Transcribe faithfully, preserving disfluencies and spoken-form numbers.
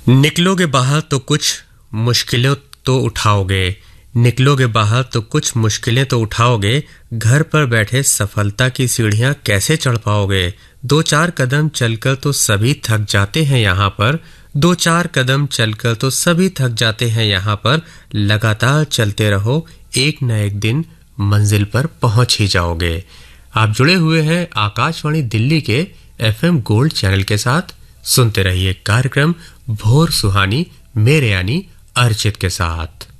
निकलोगे बाहर तो कुछ मुश्किलें तो उठाओगे, निकलोगे बाहर तो कुछ मुश्किलें तो उठाओगे, घर पर बैठे सफलता की सीढ़ियां कैसे चढ़ पाओगे। दो चार कदम चलकर तो सभी थक जाते हैं यहाँ पर, दो चार कदम चलकर तो सभी थक जाते हैं यहाँ पर, लगातार चलते रहो, एक न एक दिन मंजिल पर पहुंच ही जाओगे। आप जुड़े हुए हैं आकाशवाणी दिल्ली के एफएम गोल्ड चैनल के साथ। सुनते रहिए कार्यक्रम भोर सुहानी मेरे यानी अर्चित के साथ।